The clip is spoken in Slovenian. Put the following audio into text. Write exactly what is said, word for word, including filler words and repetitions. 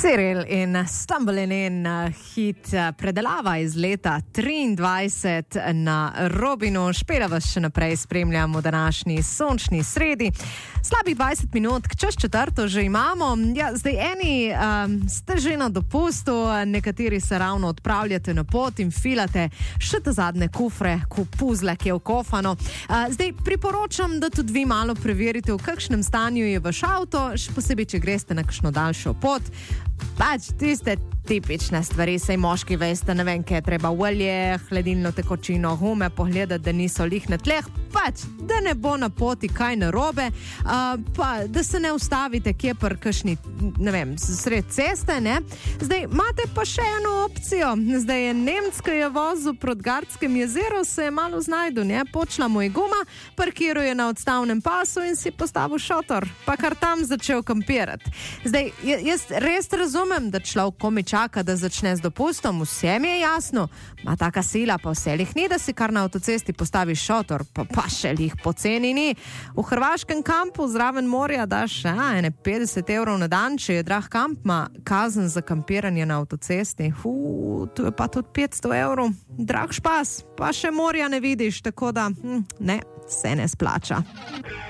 Cyril in Stumbling in, hit predelava iz leta triindvajset na Robinu. Špela vas še naprej spremljamo v današnji sončni sredi. Slabih dvajset minut, čez četrto že imamo. Ja, zdaj eni um, ste že na dopustu, nekateri se ravno odpravljate na pot in filate še te zadnje kufre, ko puzle, ki je vkofano. Uh, zdaj priporočam, da tudi vi malo preverite, v kakšnem stanju je vaš avto, še posebej, če greste na kakšno daljšo pot. Pač tiste tipične stvari, sej moški veste, ne vem, kaj je treba olje, hladilno tekočino, gume pogledati, da niso lih na tleh, pač, da ne bo na poti kaj narobe, uh, pa da se ne ustavite kje par kakšni, ne vem, sred ceste, ne. Zdaj, imate pa še eno opcijo. Zdaj je Nemc, ki je vozil proti Gardskem jezeru, se je malo znajdu, ne, počla mu je guma, parkiruje na odstavnem pasu in si postavil šotor, pa kar tam začel kampirati. Zdaj, jaz res razumem, da človek komi čaka, da začne z dopustom, vsem je jasno, ma taka sila pa vselih ni, da si kar na avtocesti postavi šotor, pa, pa še lih poceni ni. V hrvaškem kampu zraven morja daš a, ene petdeset evrov na dan, če je drag kamp, ma kazen za kampiranje na avtocesti, hu, tu je pa tudi petsto evrov, drag špas, pa še morja ne vidiš, tako da, hm, ne, se ne splača.